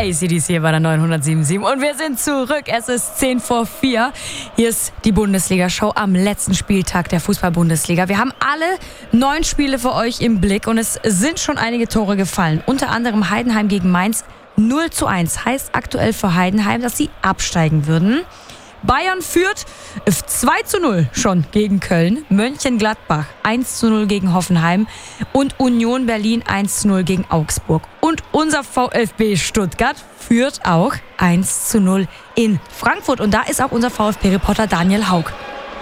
AC/DC hier bei der 907.7 und wir sind zurück. Es ist 4:10. Hier ist die Bundesliga-Show am letzten Spieltag der Fußball-Bundesliga. Wir haben alle 9 Spiele für euch im Blick und es sind schon einige Tore gefallen. Unter anderem Heidenheim gegen Mainz 0:1. Heißt aktuell für Heidenheim, dass sie absteigen würden. Bayern führt 2:0 schon gegen Köln, Mönchengladbach 1:0 gegen Hoffenheim und Union Berlin 1:0 gegen Augsburg. Und unser VfB Stuttgart führt auch 1:0 in Frankfurt. Und da ist auch unser VfB-Reporter Daniel Haug.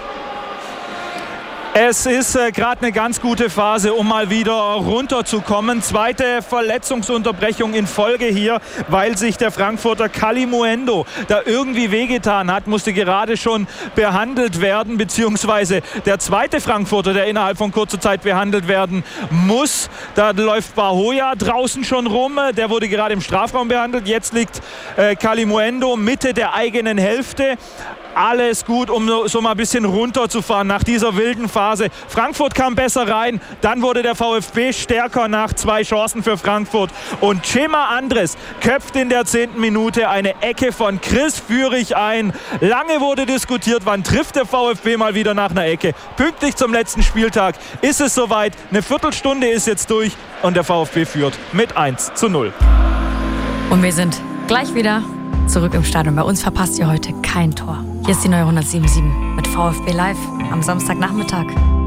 Es ist gerade eine ganz gute Phase, um mal wieder runterzukommen. Zweite Verletzungsunterbrechung in Folge hier, weil sich der Frankfurter Kalimuendo da irgendwie wehgetan hat, musste gerade schon behandelt werden, beziehungsweise der zweite Frankfurter, der innerhalb von kurzer Zeit behandelt werden muss. Da läuft Bahoya draußen schon rum, der wurde gerade im Strafraum behandelt. Jetzt liegt Kalimuendo Mitte der eigenen Hälfte. Alles gut, um so mal ein bisschen runterzufahren nach dieser wilden Phase. Frankfurt kam besser rein, dann wurde der VfB stärker nach 2 Chancen für Frankfurt. Und Cema Andres köpft in der 10. Minute eine Ecke von Chris Führig ein. Lange wurde diskutiert, wann trifft der VfB mal wieder nach einer Ecke. Pünktlich zum letzten Spieltag ist es soweit. Eine Viertelstunde ist jetzt durch und der VfB führt mit 1:0. Und wir sind gleich wieder zurück im Stadion. Bei uns verpasst ihr heute kein Tor. Hier ist die neue 107.7 mit VfB Live am Samstagnachmittag.